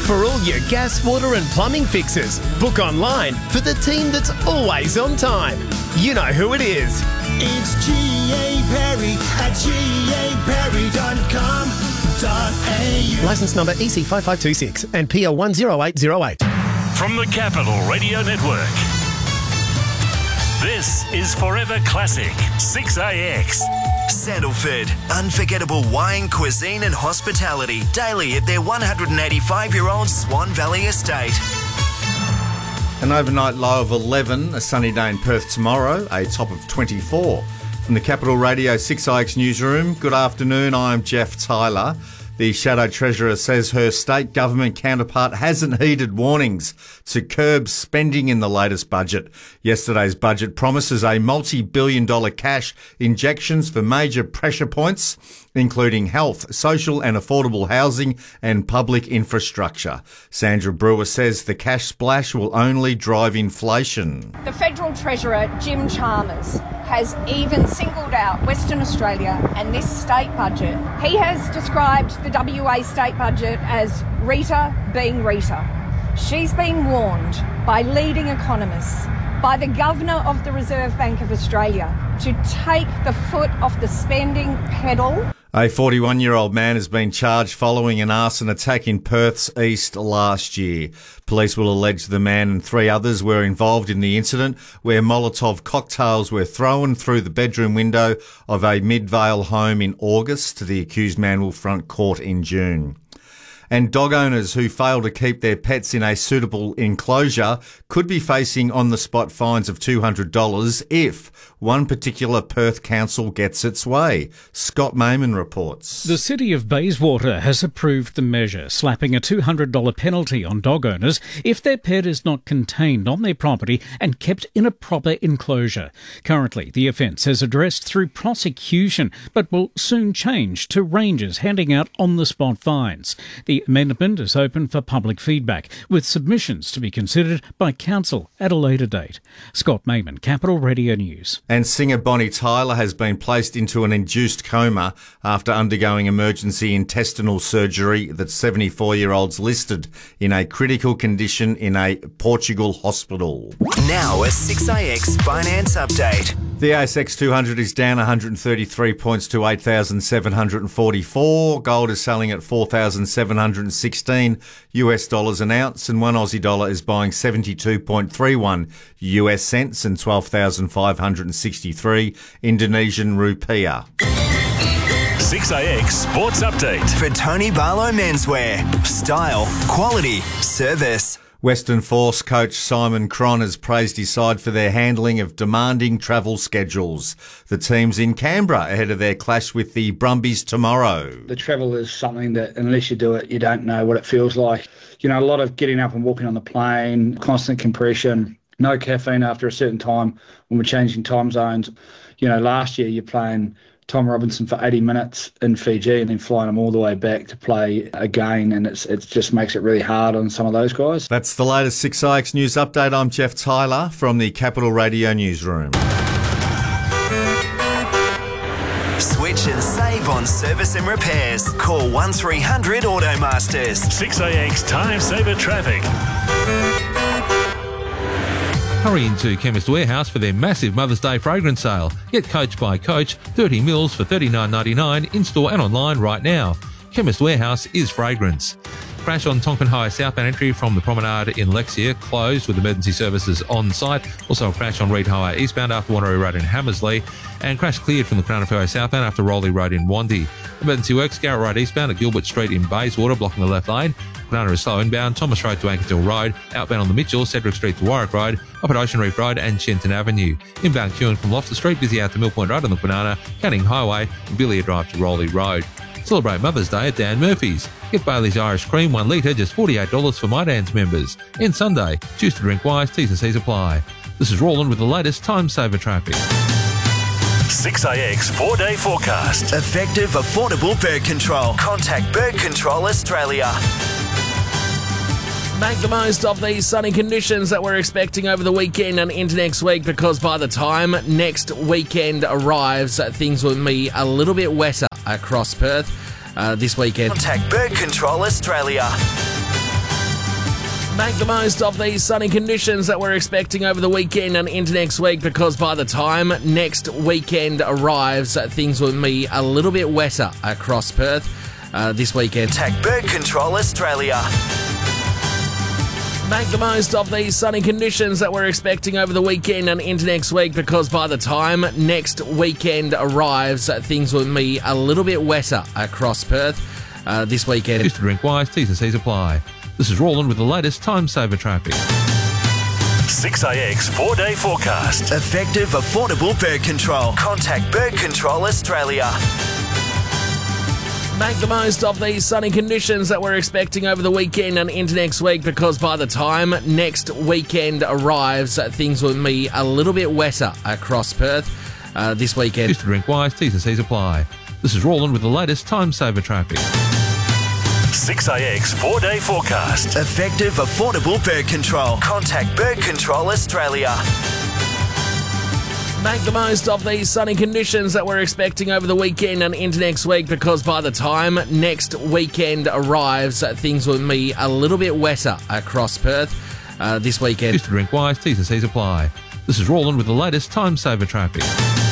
For all your gas, water and plumbing fixes, book online for the team that's always on time. You know who it is. It's G.A. Perry at gaperry.com.au. Licence number EC5526 and PL 10808. From the Capital Radio Network, this is Forever Classic 6AX. Sandalford, unforgettable wine, cuisine and hospitality daily at their 185-year-old Swan Valley estate. An overnight low of 11, a sunny day in Perth tomorrow, a top of 24. From the Capital Radio 6IX newsroom, good afternoon, I'm Jeff Tyler. The Shadow Treasurer says her state government counterpart hasn't heeded warnings to curb spending in the latest budget. Yesterday's budget promises a multi-billion-dollar cash injections for major pressure points, including health, social and affordable housing and public infrastructure. Sandra Brewer says the cash splash will only drive inflation. The Federal Treasurer, Jim Chalmers, has even singled out Western Australia and this state budget. He has described the WA state budget as Rita being Rita. She's been warned by leading economists, by the Governor of the Reserve Bank of Australia, to take the foot off the spending pedal. A 41-year-old man has been charged following an arson attack in Perth's east last year. Police will allege the man and 3 others were involved in the incident where Molotov cocktails were thrown through the bedroom window of a Midvale home in August. The accused man will front court in June. And dog owners who fail to keep their pets in a suitable enclosure could be facing on-the-spot fines of $200 if one particular Perth council gets its way. Scott Mayman reports. The City of Bayswater has approved the measure, slapping a $200 penalty on dog owners if their pet is not contained on their property and kept in a proper enclosure. Currently, the offence is addressed through prosecution, but will soon change to rangers handing out on-the-spot fines. The amendment is open for public feedback, with submissions to be considered by Council at a later date. Scott Mayman, Capital Radio News. And singer Bonnie Tyler has been placed into an induced coma after undergoing emergency intestinal surgery that 74-year-olds listed in a critical condition in a Portugal hospital. Now a 6AX finance update. The ASX 200 is down 133 points to 8,744. Gold is selling at 4,716 US dollars an ounce, and one Aussie dollar is buying 72.31 US cents and 12,563 Indonesian rupiah. 6AX Sports Update. For Tony Barlow Menswear. Style, quality, service. Western Force coach Simon Cron has praised his side for their handling of demanding travel schedules. The team's in Canberra ahead of their clash with the Brumbies tomorrow. The travel is something that unless you do it, you don't know what it feels like. You know, a lot of getting up and walking on the plane, constant compression, no caffeine after a certain time when we're changing time zones. You know, last year you're playing Tom Robinson for 80 minutes in Fiji and then flying him all the way back to play again, and it just makes it really hard on some of those guys. That's the latest 6IX News Update. I'm Jeff Tyler from the Capital Radio Newsroom. Switch and save on service and repairs. Call 1300 Automasters. 6AX Time Saver Traffic. Hurry into Chemist Warehouse for their massive Mother's Day fragrance sale. Get Coach by Coach 30 mils for $39.99 in-store and online right now. Chemist Warehouse is fragrance. Crash on Tonkin High southbound entry from the promenade in Lexia, closed with emergency services on site. Also a crash on Reed Highway eastbound after Wanneroo Road in Hammersley. And crash cleared from the Crown Highway southbound after Rowley Road in Wandie. Emergency works, Garrett Road eastbound at Gilbert Street in Bayswater, blocking the left lane. Banana is slow inbound, Thomas Road to Ankertil Road, outbound on the Mitchell, Cedric Street to Warwick Road, up at Ocean Reef Road and Shenton Avenue. Inbound queuing from Loftus Street, busy out to Mill Point Road on the Banana, Canning Highway, and Billiard Drive to Rowley Road. Celebrate Mother's Day at Dan Murphy's. Get Bailey's Irish Cream 1 litre, just $48 for My Dan's members. End Sunday. Choose to drink wise, T's and C's apply. This is Roland with the latest Time Saver traffic. 6AX 4-day forecast. Effective, affordable bird control. Contact Bird Control Australia. Make the most of these sunny conditions that we're expecting over the weekend and into next week, because by the time next weekend arrives, things will be a little bit wetter across Perth this weekend. Contact Bird Control Australia. Make the most of these sunny conditions that we're expecting over the weekend and into next week, because by the time next weekend arrives, things will be a little bit wetter across Perth this weekend. Contact Bird Control Australia. Make the most of these sunny conditions that we're expecting over the weekend and into next week, because by the time next weekend arrives, things will be a little bit wetter across Perth this weekend. Just to drink wise, T's and C's apply. This is Roland with the latest time saver traffic. 6AX 4-day forecast. Effective, affordable bird control. Contact Bird Control Australia. Make the most of these sunny conditions that we're expecting over the weekend and into next week, because by the time next weekend arrives, things will be a little bit wetter across Perth this weekend. Just to drink wise, T's and C's apply. This is Roland with the latest time saver traffic. 6AX 4-day forecast. Effective, affordable bird control. Contact Bird Control Australia. Make the most of these sunny conditions that we're expecting over the weekend and into next week, because by the time next weekend arrives, things will be a little bit wetter across Perth this weekend. Just to drink wise, T's and C's apply. This is Roland with the latest time saver traffic.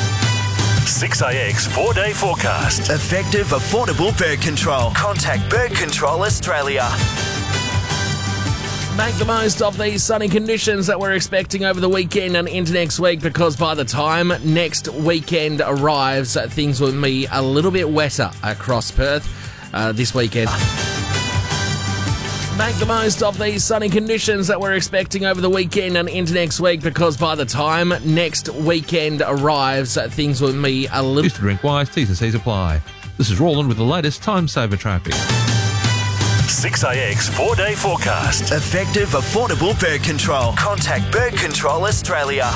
6AX 4-day forecast. Effective, affordable bird control. Contact Bird Control Australia. Make the most of these sunny conditions that we're expecting over the weekend and into next week, because by the time next weekend arrives, things will be a little bit wetter across Perth this weekend. Make the most of these sunny conditions that we're expecting over the weekend and into next week, because by the time next weekend arrives, things will be a little... Just to drink wise, T's and C's apply. This is Roland with the latest time saver traffic. 6AX 4-day forecast. Effective, affordable bird control. Contact Bird Control Australia.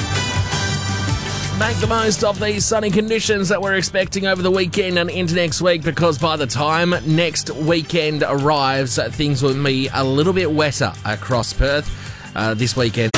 Make the most of these sunny conditions that we're expecting over the weekend and into next week, because by the time next weekend arrives, things will be a little bit wetter across Perth this weekend.